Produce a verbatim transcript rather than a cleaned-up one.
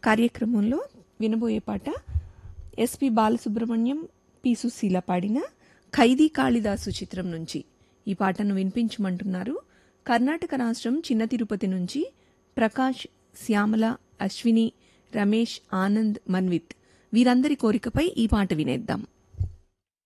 కార్యక్రమంలో వినబోయే పాట ఎస్పి బాలసుబ్రహ్మణ్యం, పి సుశీల పాడిన ఖైదీ కాళిదాసు చిత్రం నుంచి ఈ పాటను వినిపించమంటున్నారు. కర్ణాటక రాష్ట్రం చిన్న తిరుపతి నుంచి ప్రకాష్, శ్యామల, అశ్విని, రమేష్, ఆనంద్, మన్విత్ వీరందరి కోరికపై ఈ పాట వినేద్దాం.